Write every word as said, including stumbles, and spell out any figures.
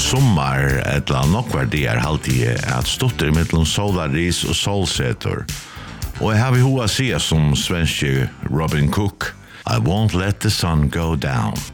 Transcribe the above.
sommar etla nokvar dier halvtid at stotter mellom Solaris og Solsetor. Og jeg har vi hoa sia som svenske Robin Cook, I won't let the sun go down.